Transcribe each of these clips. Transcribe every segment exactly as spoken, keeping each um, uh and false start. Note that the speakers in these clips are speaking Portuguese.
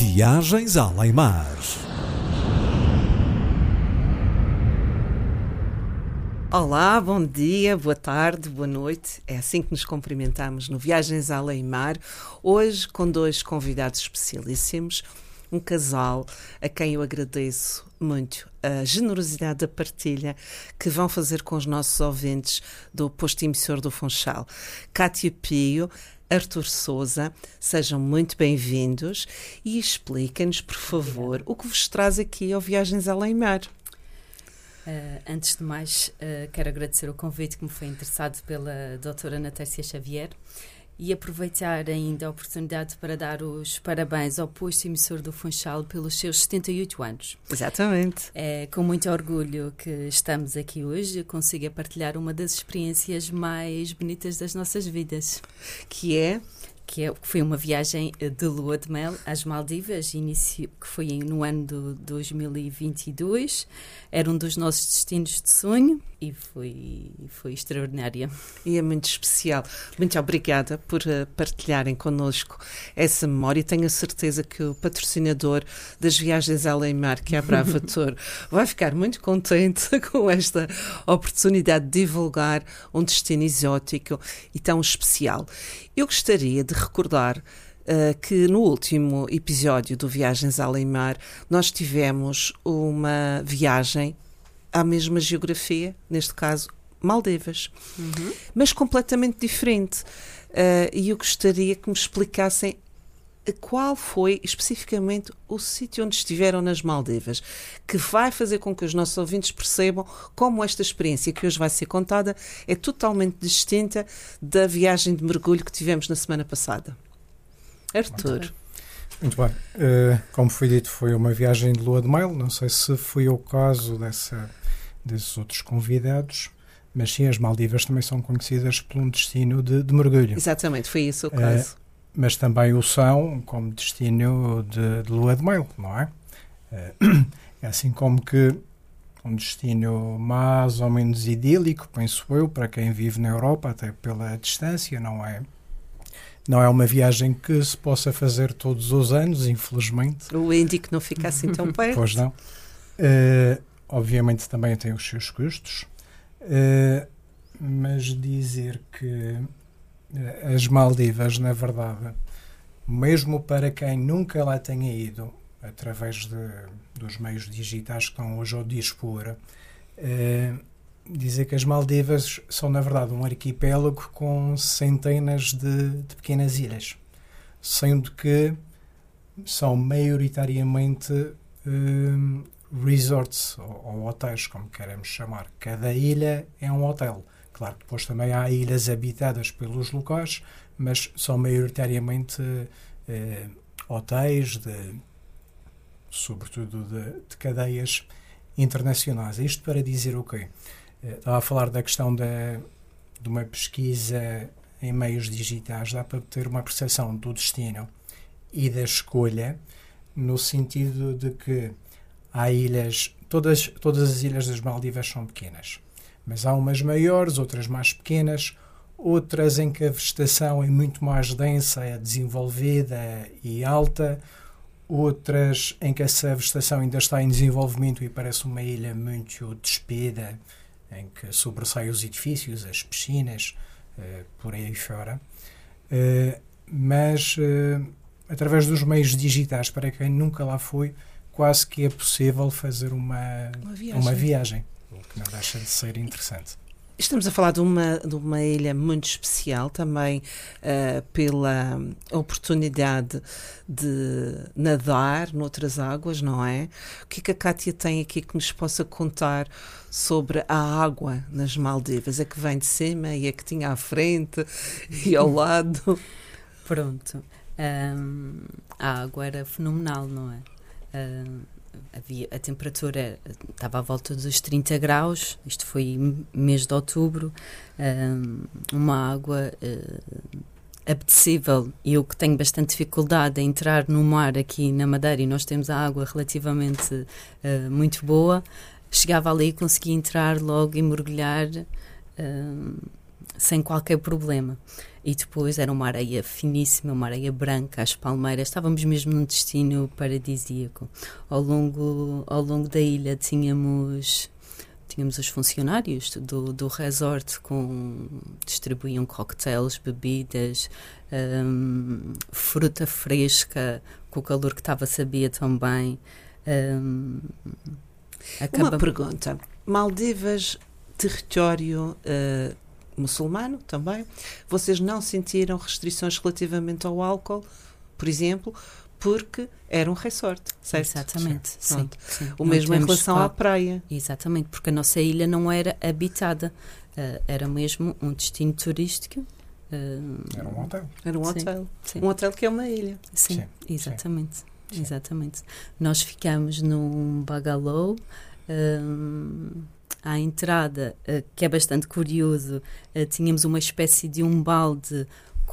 Viagens além-mar. Olá, bom dia, boa tarde, boa noite. É assim que nos cumprimentamos no Viagens além-mar. Hoje com dois convidados especialíssimos, um casal a quem eu agradeço muito a generosidade da partilha que vão fazer com os nossos ouvintes do posto emissor do Funchal. Cátia Pio, Artur Sousa, sejam muito bem-vindos e expliquem-nos, por favor, o que vos traz aqui ao Viagens além-mar. Uh, antes de mais, uh, quero agradecer o convite que me foi interessado pela doutora Ana Tércia Xavier e aproveitar ainda a oportunidade para dar os parabéns ao posto emissor do Funchal pelos seus setenta e oito anos. Exatamente. É com muito orgulho que estamos aqui hoje e consigo partilhar uma das experiências mais bonitas das nossas vidas. Que é? Que é, foi uma viagem de lua de mel às Maldivas, inicio, que foi no ano de dois mil e vinte e dois. Era um dos nossos destinos de sonho e foi, foi extraordinária. E é muito especial. Muito obrigada por uh, partilharem connosco essa memória. Tenho a certeza que o patrocinador das Viagens além-mar, que é a Brava Tour, vai ficar muito contente com esta oportunidade de divulgar um destino exótico e tão especial. Eu gostaria de recordar uh, que no último episódio do Viagens além-mar nós tivemos uma viagem à mesma geografia, neste caso Maldivas, uhum. mas completamente diferente. Uh, e eu gostaria que me explicassem qual foi especificamente o sítio onde estiveram nas Maldivas, que vai fazer com que os nossos ouvintes percebam como esta experiência que hoje vai ser contada é totalmente distinta da viagem de mergulho que tivemos na semana passada. Artur. Muito bem. Uh, como foi dito, foi uma viagem de lua de mel. Não sei se foi o caso dessa, desses outros convidados, mas sim, as Maldivas também são conhecidas por um destino de, de mergulho. Exatamente, foi isso o caso. Uh, mas também o são como destino de, de lua de mel, não é? Uh, é assim como que um destino mais ou menos idílico, penso eu, para quem vive na Europa, até pela distância, não é? Não é uma viagem que se possa fazer todos os anos, infelizmente. O Índico não fica assim tão perto. Pois não. Uh, obviamente também tem os seus custos, uh, mas dizer que as Maldivas, na verdade, mesmo para quem nunca lá tenha ido, através de, dos meios digitais que estão hoje ao dispor, uh, dizer que as Maldivas são, na verdade, um arquipélago com centenas de, de pequenas ilhas, sendo que são maioritariamente uh, resorts, ou, ou hotéis, como queremos chamar. Cada ilha é um hotel. Claro que depois também há ilhas habitadas pelos locais, mas são maioritariamente uh, hotéis, de, sobretudo de, de cadeias internacionais. Isto para dizer o quê? Estava a falar da questão da, de uma pesquisa em meios digitais, dá para ter uma percepção do destino e da escolha, no sentido de que há ilhas, todas, todas as ilhas das Maldivas são pequenas, mas há umas maiores, outras mais pequenas, outras em que a vegetação é muito mais densa, é desenvolvida e alta, outras em que essa vegetação ainda está em desenvolvimento e parece uma ilha muito despida, em que sobressaem os edifícios, as piscinas, uh, por aí fora. Uh, mas, uh, através dos meios digitais, para quem nunca lá foi, quase que é possível fazer uma, uma viagem. Uma viagem, o que não deixa de ser interessante. Estamos a falar de uma, de uma ilha muito especial, também uh, pela oportunidade de nadar noutras águas, não é? O que é que a Cátia tem aqui que nos possa contar sobre a água nas Maldivas? É que vem de cima e é que tinha à frente e ao lado? Pronto. Um, a água era fenomenal, não é? Um, Havia, a temperatura estava à volta dos trinta graus, isto foi mês de outubro, um, uma água uh, apetecível. Eu que tenho bastante dificuldade em entrar no mar aqui na Madeira e nós temos a água relativamente uh, muito boa, chegava ali e conseguia entrar logo e mergulhar uh, sem qualquer problema. E depois era uma areia finíssima, uma areia branca, as palmeiras. Estávamos mesmo num destino paradisíaco. Ao longo, ao longo da ilha tínhamos... Tínhamos os funcionários do, do resort com distribuíam cocktails, bebidas, um, fruta fresca, com o calor que estava sabia também. Um, acaba... Uma pergunta. Maldivas, território uh, muçulmano também. Vocês não sentiram restrições relativamente ao álcool, por exemplo, porque era um resort, certo? Exatamente, sim. sim. O mesmo em relação à praia. Exatamente, porque a nossa ilha não era habitada, uh, era mesmo um destino turístico. Uh, era um hotel. Era um sim, hotel. Sim. Um hotel que é uma ilha. Sim, sim exatamente. Sim. exatamente. Nós ficamos num bagalô, uh, à entrada, uh, que é bastante curioso, uh, tínhamos uma espécie de um balde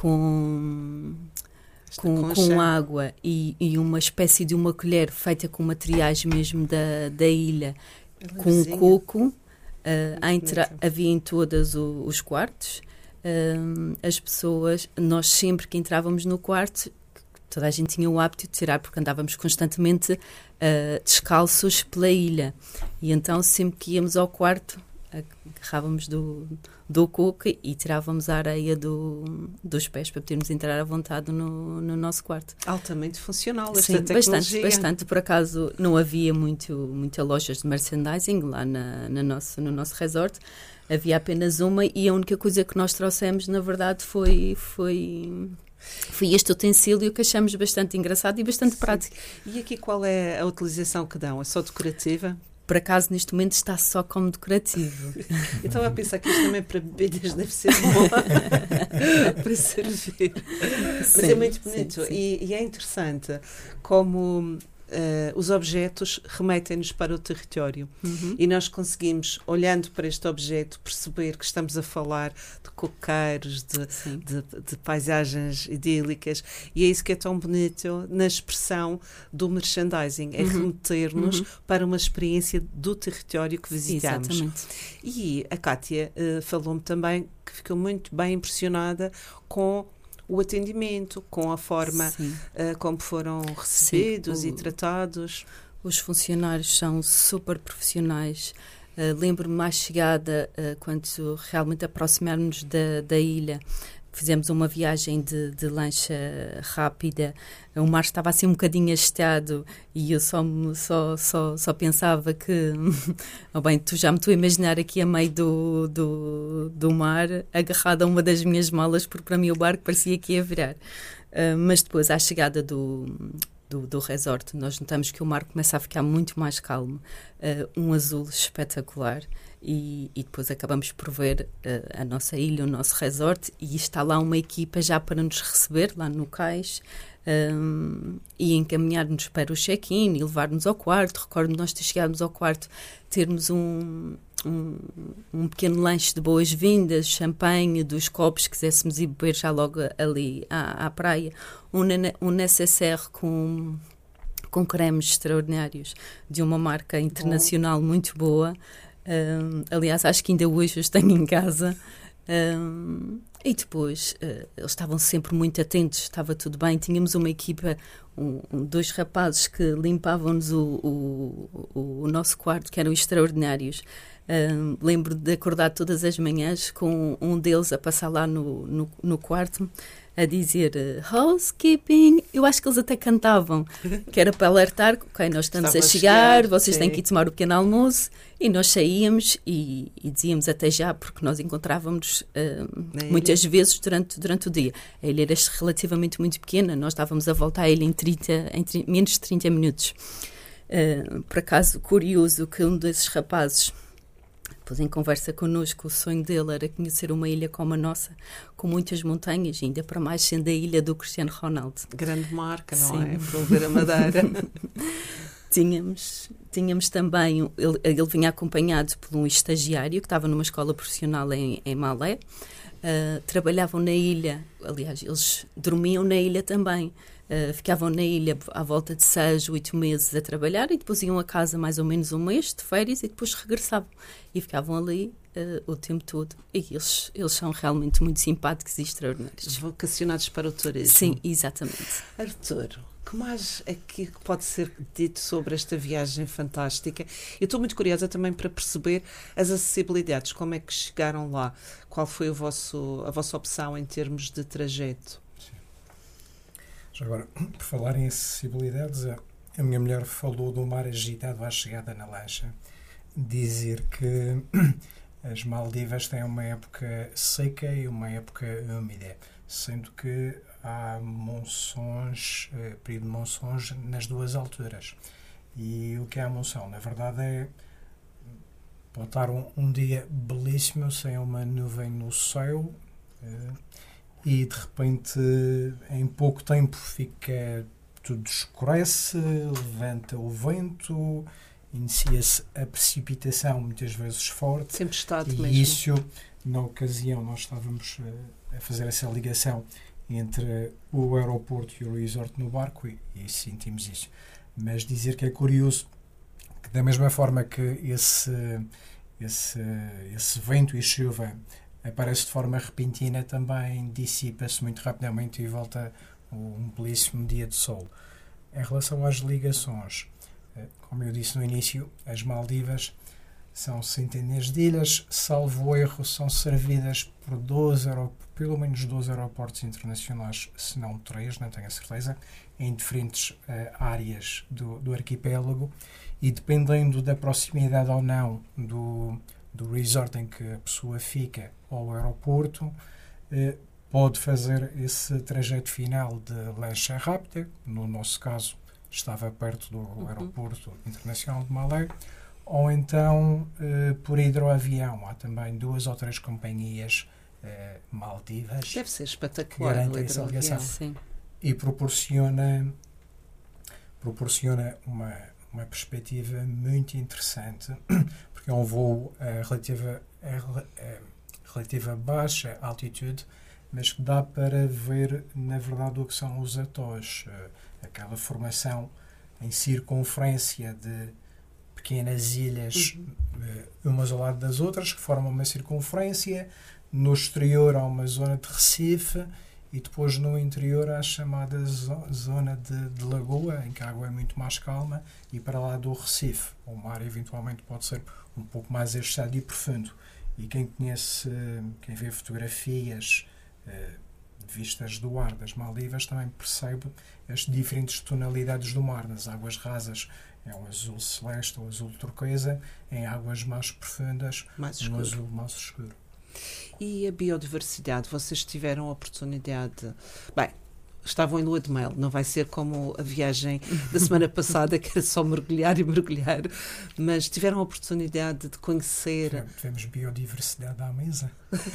com... Com, com água e, e uma espécie de uma colher feita com materiais mesmo da, da ilha, com um coco. Uh, a entra, havia em todos os quartos. Uh, as pessoas, nós sempre que entrávamos no quarto, toda a gente tinha o hábito de tirar, porque andávamos constantemente uh, descalços pela ilha. E então, sempre que íamos ao quarto, agarrávamos do, do coco e tirávamos a areia do, dos pés para podermos entrar à vontade no, no nosso quarto. Altamente funcional esta Sim, tecnologia. bastante, bastante. Por acaso não havia muito, muita lojas de merchandising lá na, na nosso, no nosso resort. Havia apenas uma e a única coisa que nós trouxemos, na verdade, foi... foi Foi este utensílio que achamos bastante engraçado e bastante Sim. prático. E aqui qual é a utilização que dão? É só decorativa? Por acaso, neste momento, está só como decorativo. Eu estava a pensar que isto também para bebidas deve ser bom para servir. Mas sim, é muito bonito. Sim, sim. E, e é interessante como... Uh, os objetos remetem-nos para o território uhum. e nós conseguimos, olhando para este objeto, perceber que estamos a falar de coqueiros, de, de, de paisagens idílicas, e é isso que é tão bonito na expressão do merchandising, é uhum. remeter-nos uhum. para uma experiência do território que visitamos. Exatamente. E a Cátia uh, falou-me também que ficou muito bem impressionada com o atendimento, com a forma uh, como foram recebidos Sim, o, e tratados. Os funcionários são super profissionais. Uh, lembro-me mais chegada uh, quando realmente aproximarmos da, da ilha. Fizemos uma viagem de, de lancha rápida, o mar estava assim um bocadinho agitado e eu só, só, só, só pensava que, oh bem, tu já me estou a imaginar aqui a meio do, do, do mar, agarrada a uma das minhas malas, porque para mim o barco parecia que ia virar. Uh, mas depois, à chegada do... Do, do resort, nós notamos que o mar começa a ficar muito mais calmo, uh, um azul espetacular, e, e depois acabamos por ver uh, a nossa ilha, o nosso resort, e está lá uma equipa já para nos receber, lá no cais, um, e encaminhar-nos para o check-in e levar-nos ao quarto. Recordo nós ter chegarmos ao quarto, termos um... Um, um pequeno lanche de boas-vindas, champanhe, dos copos, se quiséssemos ir beber já logo ali à, à praia, um, um necessaire com, com cremes extraordinários de uma marca internacional Bom. muito boa. Um, aliás, acho que ainda hoje os tenho em casa. Um, e depois, uh, eles estavam sempre muito atentos, estava tudo bem. Tínhamos uma equipa, um, um, dois rapazes que limpavam-nos o, o, o, o nosso quarto, que eram extraordinários. Um, lembro de acordar todas as manhãs com um deles a passar lá no, no, no quarto a dizer uh, housekeeping. Eu acho que eles até cantavam, que era para alertar, ok, nós estamos Estava a chegar, chegar vocês sim. têm que ir tomar o pequeno almoço, e nós saíamos e, e dizíamos até já, porque nós encontrávamos uh, muitas vezes durante, durante o dia. A ilha era relativamente muito pequena, nós estávamos a voltar a ilha em, trinta, em trinta, menos de trinta minutos. Uh, por acaso, curioso que um desses rapazes, depois, em conversa connosco, o sonho dele era conhecer uma ilha como a nossa, com muitas montanhas, ainda para mais sendo a ilha do Cristiano Ronaldo. Grande marca, não Sim. é? Para ver a Madeira. tínhamos, tínhamos também, ele, ele vinha acompanhado por um estagiário que estava numa escola profissional em, em Malé. Uh, trabalhavam na ilha, aliás, eles dormiam na ilha também. Uh, ficavam na ilha à volta de seis, oito meses a trabalhar e depois iam a casa mais ou menos um mês de férias e depois regressavam e ficavam ali uh, o tempo todo. E eles, eles são realmente muito simpáticos e extraordinários. Vocacionados para o turismo. Sim, exatamente. Artur, o que mais é que pode ser dito sobre esta viagem fantástica? Eu estou muito curiosa também para perceber as acessibilidades, como é que chegaram lá, qual foi o vosso, a vossa opção em termos de trajeto? Já agora, por falar em acessibilidades, a, a minha mulher falou do mar agitado à chegada na lancha. Dizer que as Maldivas têm uma época seca e uma época úmida, sendo que há monções, eh, período de monções nas duas alturas. E o que é a monção? Na verdade é pode estar um, um dia belíssimo, sem uma nuvem no céu, eh, e de repente em pouco tempo fica tudo escurece, levanta o vento, inicia-se a precipitação, muitas vezes forte. Sempre estado e mesmo. isso, na ocasião, nós estávamos uh, a fazer essa ligação entre o aeroporto e o resort no barco e, e sentimos isso. Mas dizer que é curioso que, da mesma forma que esse, esse, esse vento e chuva aparece de forma repentina, também dissipa-se muito rapidamente e volta um belíssimo dia de sol. Em relação às ligações, como eu disse no início, as Maldivas são centenas de ilhas, salvo erro, são servidas por doze, pelo menos doze aeroportos internacionais, se não três, não tenho a certeza, em diferentes uh, áreas do, do arquipélago, e dependendo da proximidade ou não do, do resort em que a pessoa fica ao aeroporto, uh, pode fazer esse trajeto final de lancha rápida. No nosso caso, estava perto do uhum. aeroporto internacional de Malé, ou então uh, por hidroavião. Há também duas ou três companhias uh, Maldivas. Deve ser espetacular. Que garantem essa ligação. Sim. E proporciona, proporciona uma, uma perspectiva muito interessante, porque é um voo a relativa, a, a relativa baixa altitude, mas que dá para ver, na verdade, o que são os atós, aquela formação em circunferência de pequenas ilhas, uhum. umas ao lado das outras, que formam uma circunferência. No exterior há uma zona de Recife e depois no interior há a chamada zo- zona de, de lagoa, em que a água é muito mais calma, e para lá do Recife o mar eventualmente pode ser um pouco mais agitado e profundo. E quem conhece, quem vê fotografias vistas do ar das Maldivas também percebe as diferentes tonalidades do mar. Nas águas rasas é um azul celeste ou azul turquesa, em águas mais profundas mais um azul mais escuro. E a biodiversidade, vocês tiveram a oportunidade, bem, estavam em lua de mel, não vai ser como a viagem da semana passada, que era só mergulhar e mergulhar, mas tiveram a oportunidade de conhecer... Tivemos biodiversidade à mesa.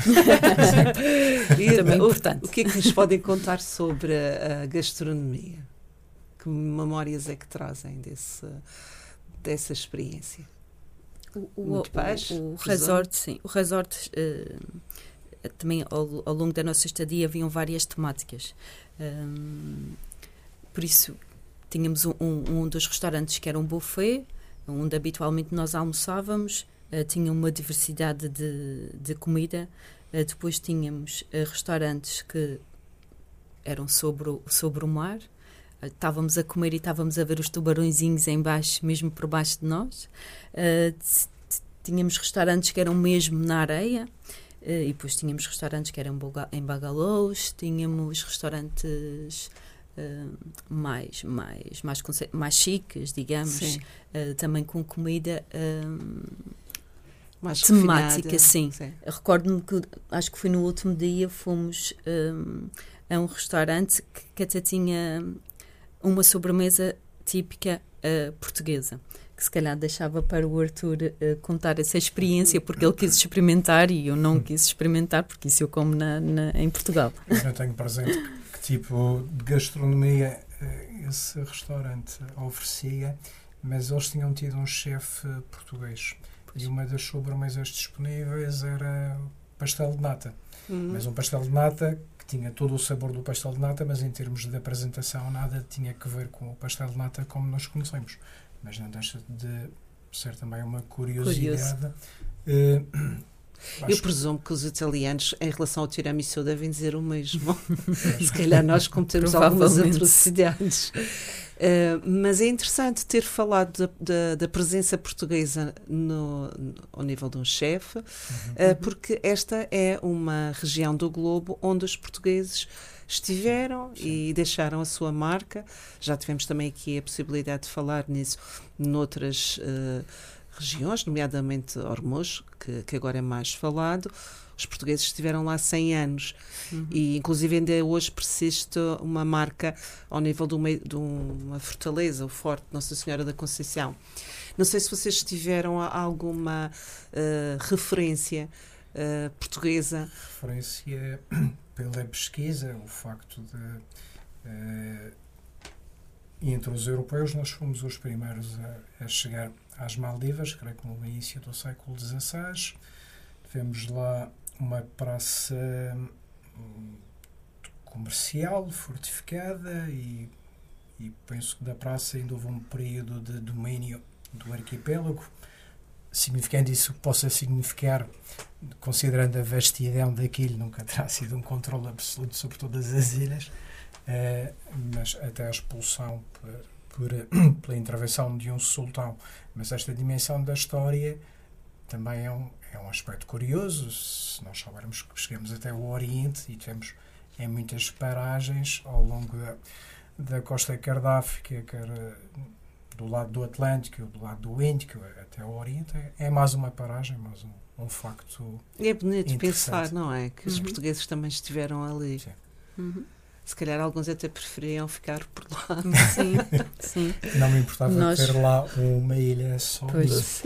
E também o, importante. O que é que nos podem contar sobre a, a gastronomia? Que memórias é que trazem desse, dessa experiência? O, o, Muito peixe, o, o resort, sim. O resort, uh, também ao, ao longo da nossa estadia haviam várias temáticas. Um, por isso, tínhamos um, um, um dos restaurantes que era um buffet, onde habitualmente nós almoçávamos, uh, tinha uma diversidade de, de comida. Uh, depois tínhamos uh, restaurantes que eram sobre o, sobre o mar. Uh, estávamos a comer e estávamos a ver os tubarõezinhos em baixo, mesmo por baixo de nós. Uh, tínhamos restaurantes que eram mesmo na areia. Uh, e depois tínhamos restaurantes que eram em bungalows, tínhamos restaurantes uh, mais, mais, mais, mais chiques, digamos, uh, também com comida uh, mais temática, refinada. sim. sim. Recordo-me que, acho que foi no último dia, fomos um, a um restaurante que, que até tinha uma sobremesa típica uh, portuguesa, que se calhar deixava para o Artur uh, contar essa experiência, porque ele quis experimentar e eu não quis experimentar, porque isso eu como na, na, em Portugal. Eu não tenho presente que, que tipo de gastronomia uh, esse restaurante oferecia, mas eles tinham tido um chefe português. E uma das sobremesas disponíveis era pastel de nata. Uhum. Mas um pastel de nata que tinha todo o sabor do pastel de nata, mas em termos de apresentação nada tinha que ver com o pastel de nata como nós conhecemos. Mas não deixa de ser também uma curiosidade. Uh, Eu presumo que os italianos, em relação ao tiramisu, devem dizer o mesmo. Se calhar nós cometemos algumas atrocidades. Uh, mas é interessante ter falado da, da, da presença portuguesa no, no, ao nível de um chefe, uhum. uh, porque esta é uma região do globo onde os portugueses estiveram sim, sim. e deixaram a sua marca. Já tivemos também aqui a possibilidade de falar nisso noutras uh, regiões, nomeadamente Ormuz, que, que agora é mais falado. Os portugueses estiveram lá cem anos uhum. e inclusive ainda hoje persiste uma marca ao nível de uma, de uma fortaleza, o Forte Nossa Senhora da Conceição. Não sei se vocês tiveram alguma uh, referência uh, portuguesa. Referência pela pesquisa, o facto de uh, entre os europeus nós fomos os primeiros a, a chegar às Maldivas, creio que no início do século dezasseis. Tivemos lá uma praça hum, comercial, fortificada e, e penso que da praça ainda houve um período de domínio do arquipélago, significando isso que possa significar, considerando a vastidão daquilo, nunca terá sido um controle absoluto sobre todas as ilhas, uh, mas até a expulsão por, por, pela intervenção de um sultão. Mas esta dimensão da história também é um, é um aspecto curioso. Se nós soubermos que chegamos até o Oriente e tivemos em muitas paragens ao longo da, da costa quer da África, quer do lado do Atlântico, do lado do Índico, até o Oriente, é, é mais uma paragem, mais um, um facto. E é bonito pensar, não é? Que uhum. os portugueses também estiveram ali. Sim. Uhum. Se calhar alguns até preferiam ficar por lá. Sim, sim. Não me importava Nós... ter lá uma ilha só. Pois.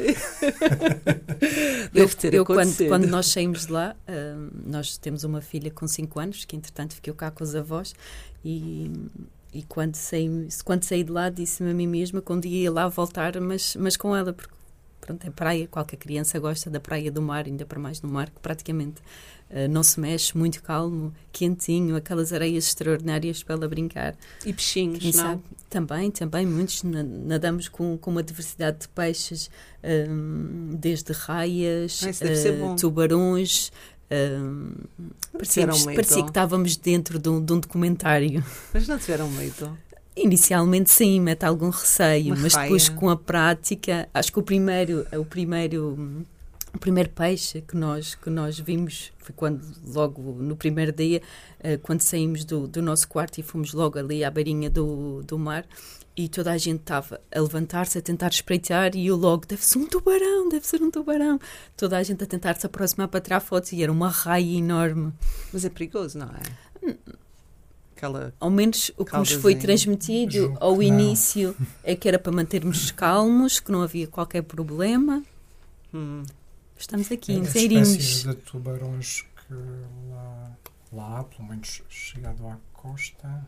Deve ter eu, acontecido. Eu, quando, quando nós saímos de lá, uh, nós temos uma filha com cinco anos, que entretanto ficou cá com os avós, e, e quando, saí, quando saí de lá disse-me a mim mesma que um dia ia lá voltar, mas, mas com ela, porque pronto, é praia, qualquer criança gosta da praia do mar, ainda para mais no mar, que praticamente uh, não se mexe, muito calmo, quentinho, aquelas areias extraordinárias para ela brincar. E peixinhos, Quem não? Sabe? Também, também, muitos nadamos com, com uma diversidade de peixes, um, desde raias, uh, tubarões, um, parecia, parecia que estávamos dentro de um, de um documentário. Mas não tiveram medo? Inicialmente sim, mete algum receio, Uma mas raia. Depois com a prática, acho que o primeiro, o primeiro, o primeiro peixe que nós, que nós vimos foi quando, logo no primeiro dia, quando saímos do, do nosso quarto e fomos logo ali à beirinha do, do mar, e toda a gente estava a levantar-se, a tentar espreitar, e eu logo, deve ser um tubarão, deve ser um tubarão. Toda a gente a tentar se aproximar para tirar fotos, e era uma raia enorme. Mas é perigoso, não é? Aquela ao menos o que nos foi transmitido ao não. início é que era para mantermos calmos, que não havia qualquer problema. Hum. Estamos aqui, é, inteirinhos. Espécies de tubarões que lá, lá, pelo menos chegado à costa,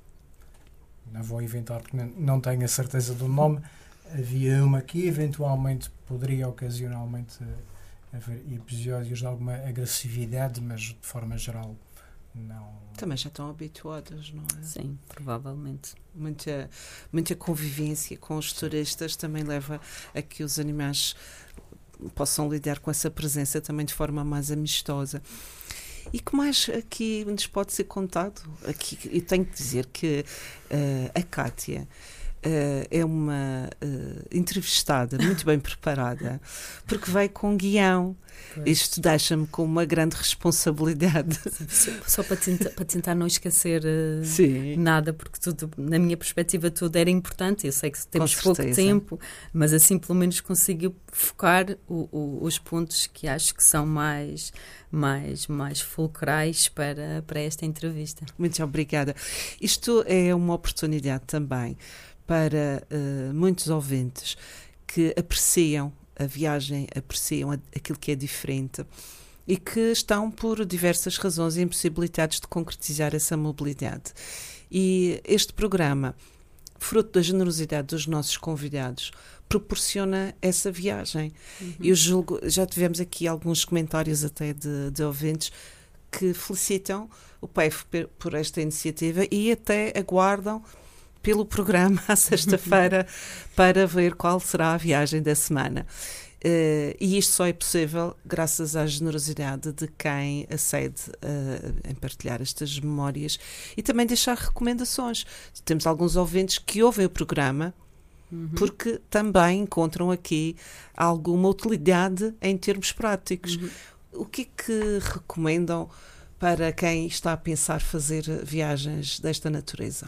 não vou inventar porque não tenho a certeza do nome, havia uma que eventualmente poderia ocasionalmente haver episódios de alguma agressividade, mas de forma geral não. Também já estão habituadas, não é? Sim, provavelmente. Muita, muita convivência com os turistas também leva a que os animais possam lidar com essa presença também de forma mais amistosa. E que mais aqui nos pode ser contado? Aqui, eu tenho que dizer que uh, a Cátia Uh, é uma uh, entrevistada muito bem preparada, porque vai com guião. Pois. Isto deixa-me com uma grande responsabilidade. Só, só para, tentar, para tentar não esquecer uh, nada, porque tudo, na minha perspectiva, tudo era importante. Eu sei que temos pouco tempo, mas assim pelo menos consigo focar o, o, os pontos que acho que são mais, mais, mais fulcrais para, para esta entrevista. Muito obrigada. Isto é uma oportunidade também para uh, muitos ouvintes que apreciam a viagem, apreciam a, aquilo que é diferente e que estão por diversas razões impossibilitados de concretizar essa mobilidade. E este programa, fruto da generosidade dos nossos convidados, proporciona essa viagem. Uhum. Eu julgo, já tivemos aqui alguns comentários até de, de ouvintes que felicitam o P E F por esta iniciativa e até aguardam pelo programa à sexta-feira para ver qual será a viagem da semana. Uh, e isto só é possível graças à generosidade de quem acede uh, em partilhar estas memórias e também deixar recomendações. Temos alguns ouvintes que ouvem o programa uhum. porque também encontram aqui alguma utilidade em termos práticos. Uhum. O que é que recomendam para quem está a pensar fazer viagens desta natureza?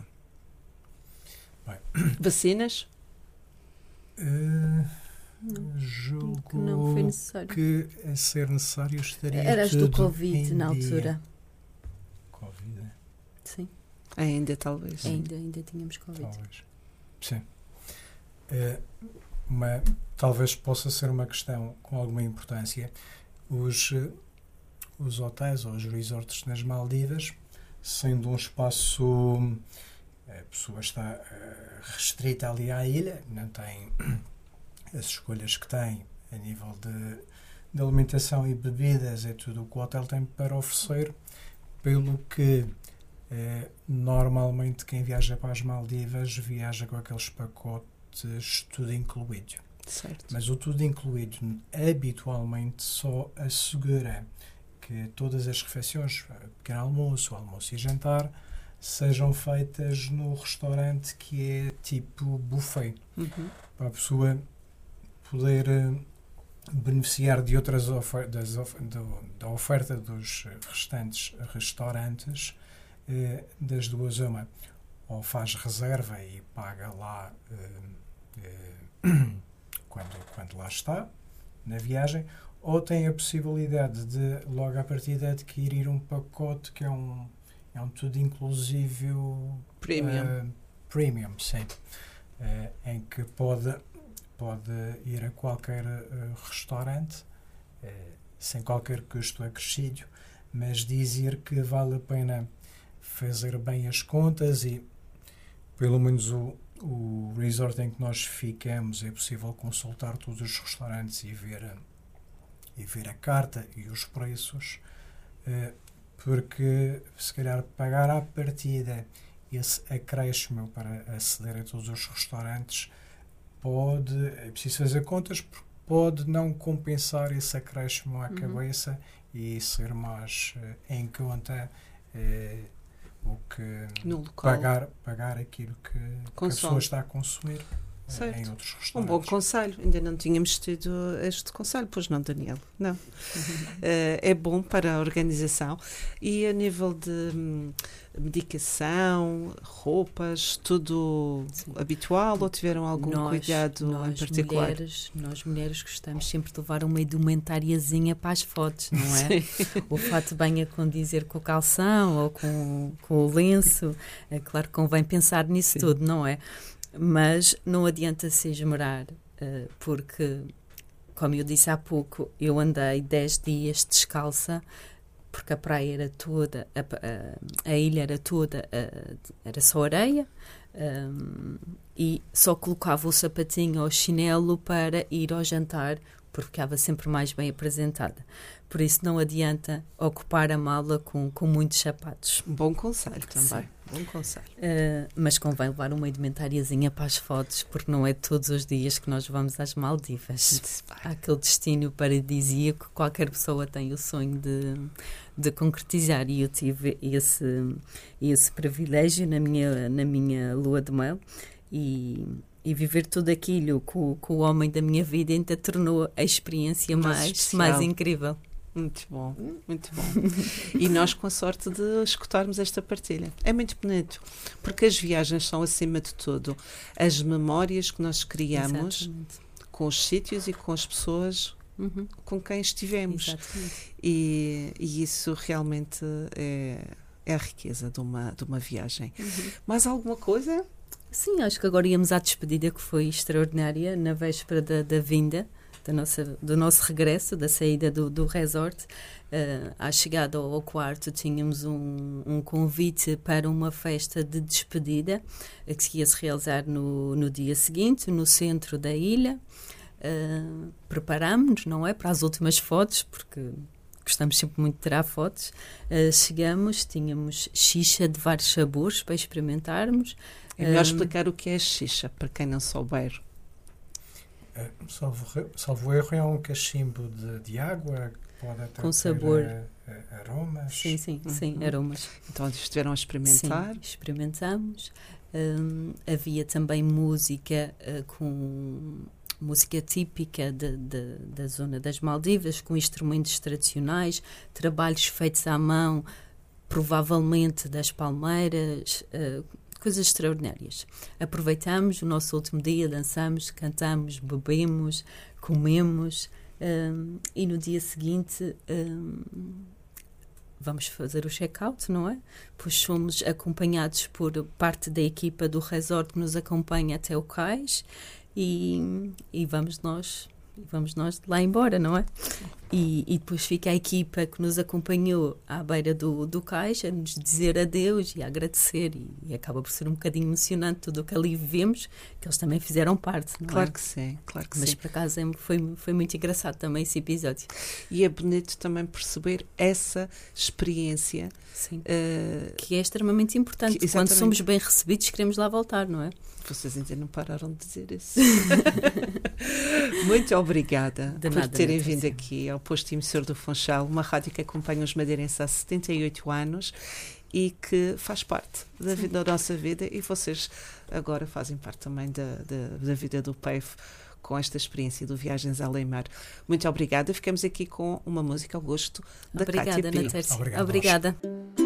Bem. Vacinas? Uh, não, julgo que não foi necessário. Que a ser necessário estaria Eras tudo do Covid na dia. altura. Covid? Sim. Ainda, talvez. Ainda, ainda tínhamos Covid. Talvez. Sim. Uh, uma, talvez possa ser uma questão com alguma importância. Os, os hotéis ou os resorts nas Maldivas, sendo um espaço, a pessoa está uh, restrita ali à ilha, não tem as escolhas que tem a nível de, de alimentação e bebidas, é tudo o que o hotel tem para oferecer, pelo que uh, normalmente quem viaja para as Maldivas viaja com aqueles pacotes tudo incluído. Certo. Mas o tudo incluído habitualmente só assegura que todas as refeições, pequeno almoço, almoço e jantar, sejam feitas no restaurante que é tipo buffet. Uhum. Para a pessoa poder uh, beneficiar de outras ofertas, of do, da oferta dos restantes restaurantes, uh, das duas uma. Ou faz reserva e paga lá uh, uh, Quando, quando lá está, na viagem, ou tem a possibilidade de, logo à partida, adquirir um pacote que é um, é um tudo inclusivo premium, uh, premium sim, uh, em que pode, pode ir a qualquer uh, restaurante, uh, sem qualquer custo acrescido, mas dizer que vale a pena fazer bem as contas e, pelo menos, o O resort em que nós ficamos é possível consultar todos os restaurantes e ver, e ver a carta e os preços, porque se calhar pagar à partida esse acréscimo para aceder a todos os restaurantes pode, é preciso fazer contas, porque pode não compensar esse acréscimo à uhum. cabeça e ser mais em conta o que no local. Pagar, pagar aquilo que, que a pessoa está a consumir certo. em outros restaurantes. Um bom conselho. Ainda não tínhamos tido este conselho, pois não, Daniel? Não. Uhum. Uh, é bom para a organização. E a nível de hum, medicação, roupas, tudo Sim. habitual ou tiveram algum nós, cuidado nós em particular? Mulheres, nós mulheres gostamos sempre de levar uma indumentariazinha para as fotos, não é? O fato bem a condizer com o calção ou com, com o lenço. É claro que convém pensar nisso Sim. tudo, não é? Mas não adianta se esmerar, uh, porque, como eu disse há pouco, eu andei dez dias descalça, porque a praia era toda, a, a, a ilha era toda, uh, era só areia, um, e só colocava o sapatinho ou o chinelo para ir ao jantar, porque ficava sempre mais bem apresentada. Por isso não adianta ocupar a mala com, com muitos sapatos. Bom conselho também. Sim. Bom conselho. Uh, mas convém levar uma indumentariazinha para as fotos, porque não é todos os dias que nós vamos às Maldivas. Há aquele destino paradisíaco que qualquer pessoa tem o sonho de, de concretizar, e eu tive esse, esse privilégio na minha, na minha lua de mel, e... E viver tudo aquilo com, com o homem da minha vida ainda tornou a experiência mais, mais incrível. Muito bom, muito bom. E nós com a sorte de escutarmos esta partilha. É muito bonito, porque as viagens são, acima de tudo, as memórias que nós criamos Exatamente. Com os sítios e com as pessoas uhum. com quem estivemos. E, e isso realmente é, é a riqueza de uma, de uma viagem. Uhum. Mais alguma coisa? Sim, acho que agora íamos à despedida, que foi extraordinária, na véspera da, da vinda, da nossa, do nosso regresso, da saída do, do resort. Uh, à chegada ao, ao quarto tínhamos um, um convite para uma festa de despedida, que ia se realizar no, no dia seguinte, no centro da ilha. Uh, preparámos-nos, não é, para as últimas fotos, porque gostamos sempre muito de tirar fotos. Uh, chegamos, tínhamos xixa de vários sabores para experimentarmos. É melhor um, explicar o que é xixa, para quem não souber. Uh, salvo, salvo erro, é um cachimbo de, de água, pode até com ter sabor. Uh, uh, aromas. Sim, sim, Uhum. sim, aromas. Então estiveram a experimentar. Sim, experimentamos. Um, havia também música uh, com música típica de, de, da zona das Maldivas, com instrumentos tradicionais, trabalhos feitos à mão, provavelmente das palmeiras, uh, coisas extraordinárias. Aproveitamos o nosso último dia, dançamos, cantamos, bebemos, comemos, um, e no dia seguinte um, vamos fazer o check-out, não é? Pois somos acompanhados por parte da equipa do resort que nos acompanha até o cais e, e vamos nós vamos nós lá embora, não é? E, e depois fica a equipa que nos acompanhou à beira do, do cais a nos dizer adeus e a agradecer, e, e acaba por ser um bocadinho emocionante tudo o que ali vivemos, que eles também fizeram parte, não Claro é? que sim, claro que Mas sim. por acaso é- foi, foi muito engraçado também esse episódio. E é bonito também perceber essa experiência. Sim. Uh, Que é extremamente importante. Que- Quando exatamente. somos bem recebidos, queremos lá voltar, não é? Vocês ainda não pararam de dizer isso. Muito obrigada De por nada, terem Natércia. vindo aqui ao Posto Emissor do Funchal, uma rádio que acompanha os madeirenses há setenta e oito anos e que faz parte da, vida, da nossa vida, e vocês agora fazem parte também da, da, da vida do P E F com esta experiência do Viagens Além Mar. Muito obrigada. Ficamos aqui com uma música ao gosto da Obrigada, Cátia Pires. Natércia. Obrigado, Obrigada.